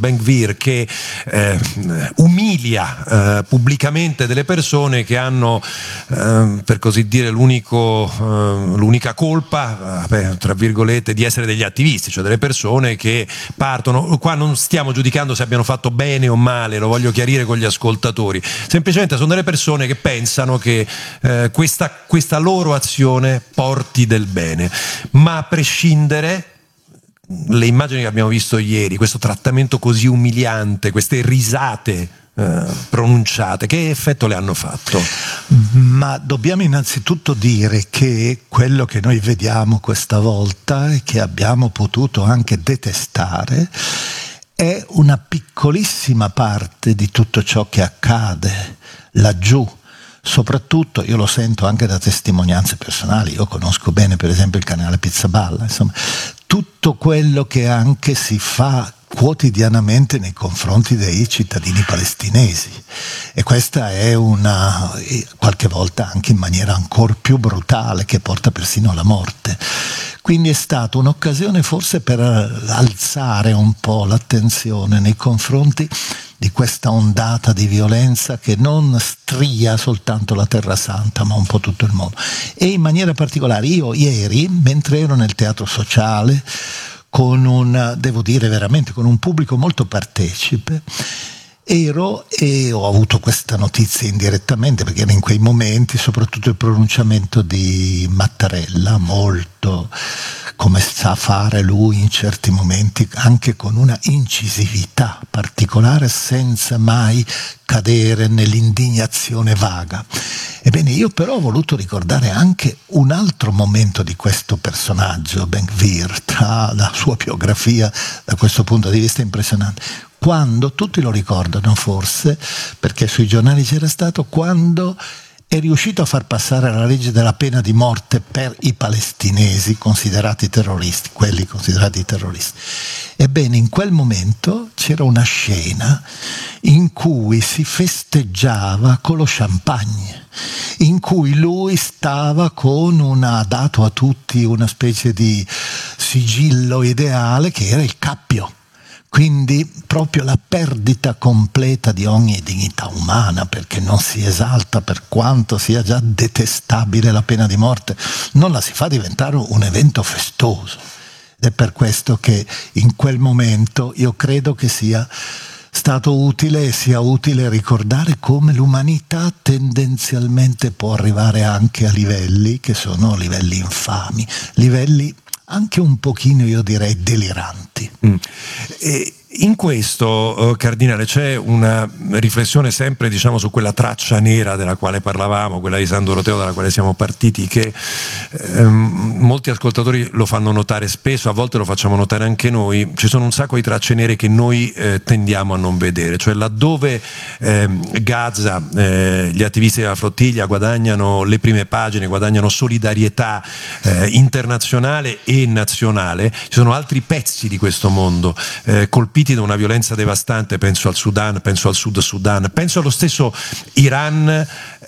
Ben-Gvir, che umilia pubblicamente delle persone che hanno, per così dire, l'unica colpa, tra virgolette, di essere degli attivisti, cioè delle persone che partono. Qua non stiamo giudicando se abbiano fatto bene o male, lo voglio chiarire con gli ascoltatori, semplicemente sono delle persone che pensano che questa loro azione porti del bene, ma a prescindere, le immagini che abbiamo visto ieri, questo trattamento così umiliante, queste risate pronunciate, che effetto le hanno fatto? Ma dobbiamo innanzitutto dire che quello che noi vediamo questa volta e che abbiamo potuto anche detestare è una piccolissima parte di tutto ciò che accade laggiù. Soprattutto, io lo sento anche da testimonianze personali, io conosco bene per esempio il canale Pizzaballa, insomma, tutto quello che anche si fa quotidianamente nei confronti dei cittadini palestinesi, e questa è qualche volta anche in maniera ancora più brutale, che porta persino alla morte. Quindi è stata un'occasione forse per alzare un po' l'attenzione nei confronti di questa ondata di violenza che non stria soltanto la Terra Santa, ma un po' tutto il mondo. E in maniera particolare io ieri, mentre ero nel teatro sociale, devo dire veramente, con un pubblico molto partecipe, ero e ho avuto questa notizia indirettamente, perché era in quei momenti soprattutto il pronunciamento di Mattarella, molto come sa fare lui in certi momenti, anche con una incisività particolare, senza mai cadere nell'indignazione vaga. Ebbene, io però ho voluto ricordare anche un altro momento di questo personaggio, Ben-Gvir, tra la sua biografia, da questo punto di vista impressionante, quando, tutti lo ricordano forse, perché sui giornali c'era stato, quando è riuscito a far passare la legge della pena di morte per i palestinesi considerati terroristi, quelli considerati terroristi. Ebbene, in quel momento c'era una scena in cui si festeggiava con lo champagne, in cui lui stava ha dato a tutti una specie di sigillo ideale che era il cappio. Quindi proprio la perdita completa di ogni dignità umana, perché non si esalta, per quanto sia già detestabile la pena di morte, non la si fa diventare un evento festoso. Ed è per questo che in quel momento io credo che sia stato utile e sia utile ricordare come l'umanità tendenzialmente può arrivare anche a livelli che sono livelli infami, livelli anche un pochino, io direi, deliranti. E in questo, Cardinale, c'è una riflessione sempre, diciamo, su quella traccia nera della quale parlavamo, quella di San Doroteo dalla quale siamo partiti, che molti ascoltatori lo fanno notare spesso, a volte lo facciamo notare anche noi. Ci sono un sacco di tracce nere che noi tendiamo a non vedere, cioè laddove Gaza, gli attivisti della flottiglia guadagnano le prime pagine, guadagnano solidarietà internazionale e nazionale, ci sono altri pezzi di questo mondo colpiti da una violenza devastante. Penso al Sudan, penso al Sud Sudan, penso allo stesso Iran,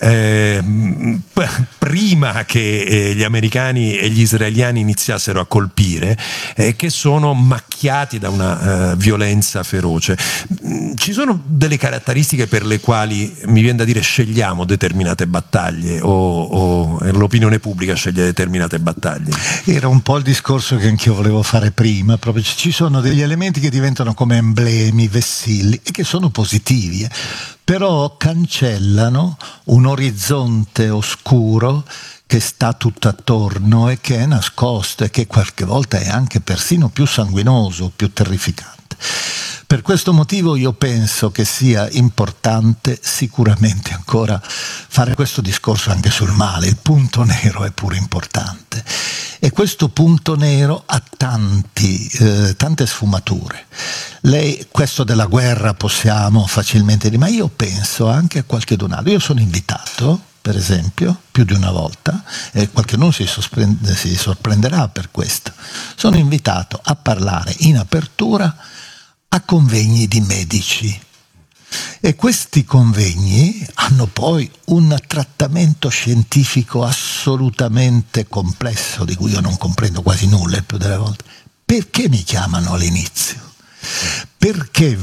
prima che gli americani e gli israeliani iniziassero a colpire, che sono macchiati da una violenza feroce. Ci sono delle caratteristiche per le quali, mi viene da dire, scegliamo determinate battaglie o l'opinione pubblica sceglie determinate battaglie? Era un po' il discorso che anch'io volevo fare prima, proprio ci sono degli elementi che diventano come emblemi, vessilli, e che sono positivi, però cancellano un orizzonte oscuro che sta tutto attorno e che è nascosto e che qualche volta è anche persino più sanguinoso, più terrificante. Per questo motivo io penso che sia importante sicuramente ancora fare questo discorso anche sul male. Il punto nero è pure importante, e questo punto nero ha tante sfumature. Questo della guerra possiamo facilmente dire, ma io penso anche a qualchedun altro. Io sono invitato, per esempio, più di una volta, e qualcuno si sorprenderà per questo, sono invitato a parlare in apertura a convegni di medici, e questi convegni hanno poi un trattamento scientifico assolutamente complesso, di cui io non comprendo quasi nulla il più delle volte. Perché mi chiamano all'inizio? Perché